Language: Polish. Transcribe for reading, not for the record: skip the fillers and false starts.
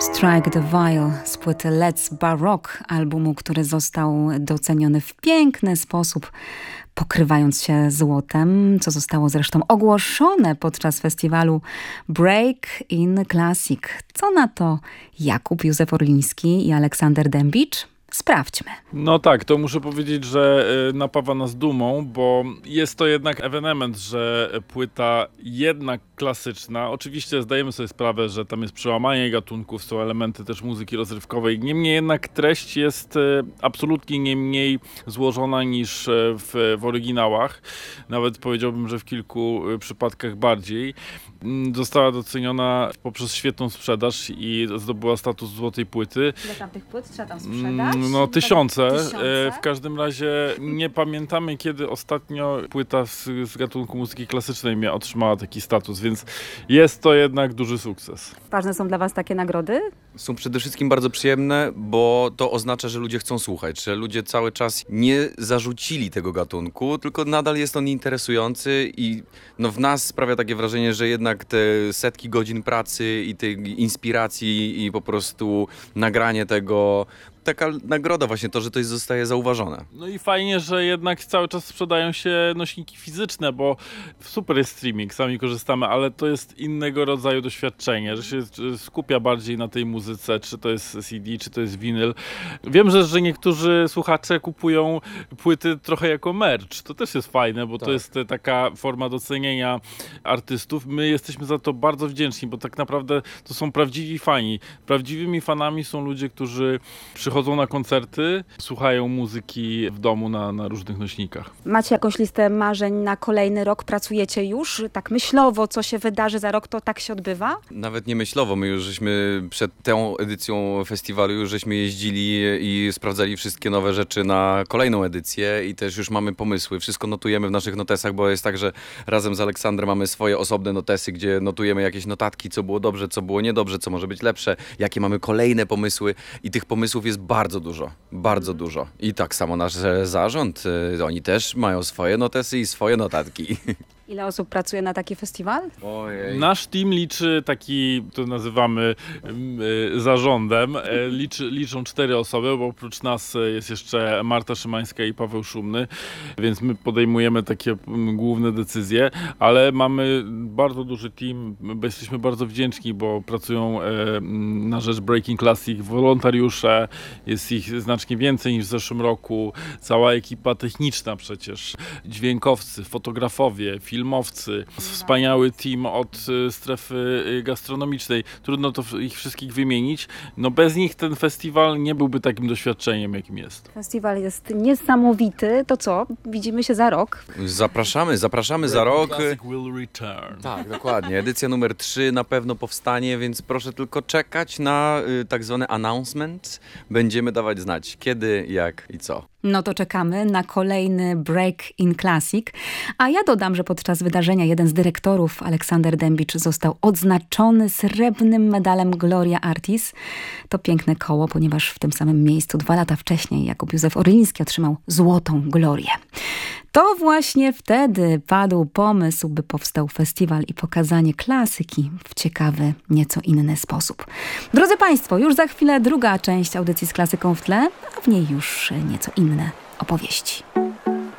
Strike the Viol z płyty Let's Baroque, albumu, który został doceniony w piękny sposób, pokrywając się złotem, co zostało zresztą ogłoszone podczas festiwalu Break in Classic. Co na to Jakub Józef Orliński i Aleksander Dębicz? Sprawdźmy. No tak, to muszę powiedzieć, że napawa nas dumą, bo jest to jednak ewenement, że płyta jednak klasyczna. Oczywiście zdajemy sobie sprawę, że tam jest przełamanie gatunków, są elementy też muzyki rozrywkowej. Niemniej jednak treść jest absolutnie nie mniej złożona niż w oryginałach. Nawet powiedziałbym, że w kilku przypadkach bardziej. Została doceniona poprzez świetną sprzedaż i zdobyła status złotej płyty. Ile tam tych płyt trzeba tam sprzedać? No tysiące. W każdym razie nie pamiętamy, kiedy ostatnio płyta z gatunku muzyki klasycznej otrzymała taki status, więc jest to jednak duży sukces. Ważne są dla was takie nagrody? Są przede wszystkim bardzo przyjemne, bo to oznacza, że ludzie chcą słuchać, że ludzie cały czas nie zarzucili tego gatunku, tylko nadal jest on interesujący i w nas sprawia takie wrażenie, że jednak te setki godzin pracy i tej inspiracji i po prostu nagranie tego, taka nagroda właśnie to, że to zostaje zauważone. No i fajnie, że jednak cały czas sprzedają się nośniki fizyczne, bo super jest streaming, sami korzystamy, ale to jest innego rodzaju doświadczenie, że się skupia bardziej na tej muzyce, czy to jest CD, czy to jest winyl. Wiem, że niektórzy słuchacze kupują płyty trochę jako merch. To też jest fajne, bo to jest taka forma docenienia artystów. My jesteśmy za to bardzo wdzięczni, bo tak naprawdę to są prawdziwi fani. Prawdziwymi fanami są ludzie, którzy przychodzą na koncerty, słuchają muzyki w domu na różnych nośnikach. Macie jakąś listę marzeń na kolejny rok? Pracujecie już? Tak myślowo, co się wydarzy za rok, to tak się odbywa? Nawet nie myślowo. My już żeśmy przed tą edycją festiwalu już żeśmy jeździli i sprawdzali wszystkie nowe rzeczy na kolejną edycję i też już mamy pomysły. Wszystko notujemy w naszych notesach, bo jest tak, że razem z Aleksandrem mamy swoje osobne notesy, gdzie notujemy jakieś notatki, co było dobrze, co było niedobrze, co może być lepsze, jakie mamy kolejne pomysły i tych pomysłów jest bardzo dużo, bardzo dużo. I tak samo nasz zarząd, oni też mają swoje notesy i swoje notatki. Ile osób pracuje na taki festiwal? Ojej. Nasz team liczy taki, to nazywamy zarządem, liczą 4 osoby, bo oprócz nas jest jeszcze Marta Szymańska i Paweł Szumny, więc my podejmujemy takie główne decyzje, ale mamy bardzo duży team, bo jesteśmy bardzo wdzięczni, bo pracują na rzecz Breaking Classic wolontariusze, jest ich znacznie więcej niż w zeszłym roku, cała ekipa techniczna przecież, dźwiękowcy, fotografowie, filmowcy, wspaniały team od strefy gastronomicznej. Trudno to ich wszystkich wymienić. No bez nich ten festiwal nie byłby takim doświadczeniem, jakim jest. Festiwal jest niesamowity. To co? Widzimy się za rok. Zapraszamy za rok. Classic will return. Tak, dokładnie. Edycja numer 3 na pewno powstanie, więc proszę tylko czekać na tak zwany announcement. Będziemy dawać znać kiedy, jak i co. No to czekamy na kolejny Break in Classic. A ja dodam, że podczas wydarzenia jeden z dyrektorów, Aleksander Dębicz, został odznaczony srebrnym medalem Gloria Artis. To piękne koło, ponieważ w tym samym miejscu 2 lata wcześniej Jakub Józef Orliński otrzymał złotą glorię. To właśnie wtedy padł pomysł, by powstał festiwal i pokazanie klasyki w ciekawy, nieco inny sposób. Drodzy Państwo, już za chwilę druga część audycji z klasyką w tle, a w niej już nieco inne opowieści.